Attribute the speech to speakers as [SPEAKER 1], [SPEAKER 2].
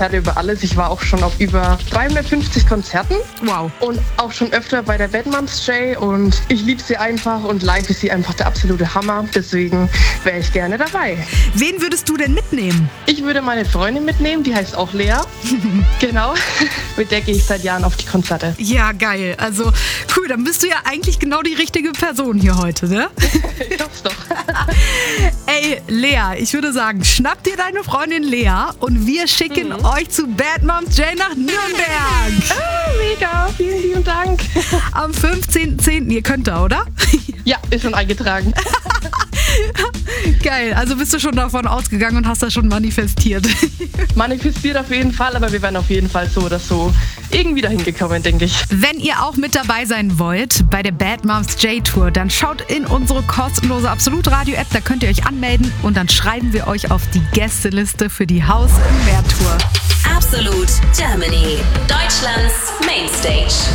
[SPEAKER 1] Konzerte über alles. Ich war auch schon auf über 350 Konzerten.
[SPEAKER 2] Wow.
[SPEAKER 1] Und auch schon öfter bei der Bad Moms J. Und ich liebe sie einfach und live ist sie einfach der absolute Hammer. Deswegen wäre ich gerne dabei.
[SPEAKER 2] Wen würdest du denn mitnehmen?
[SPEAKER 1] Ich würde meine Freundin mitnehmen, die heißt auch Lea. Genau. Mit der gehe ich seit Jahren auf die Konzerte.
[SPEAKER 2] Ja, geil. Also cool, dann bist du ja eigentlich genau die richtige Person hier heute, ne?
[SPEAKER 1] Ich hoff's doch.
[SPEAKER 2] Ey, Lea, ich würde sagen, schnapp dir deine Freundin Lea und wir schicken euch zu Bad Moms J nach Nürnberg.
[SPEAKER 1] Mega, vielen lieben Dank.
[SPEAKER 2] Am 15.10. Ihr könnt da, oder?
[SPEAKER 1] Ja, ist schon eingetragen.
[SPEAKER 2] Geil, also bist du schon davon ausgegangen und hast das schon manifestiert.
[SPEAKER 1] Manifestiert auf jeden Fall, aber wir werden auf jeden Fall so oder so irgendwie dahin gekommen, denke ich.
[SPEAKER 2] Wenn ihr auch mit dabei sein wollt bei der Bad Moms J Tour, dann schaut in unsere kostenlose Absolut-Radio-App, da könnt ihr euch anmelden und dann schreiben wir euch auf die Gästeliste für die Haus im Meer Tour.
[SPEAKER 3] Absolut Germany, Deutschlands Mainstage.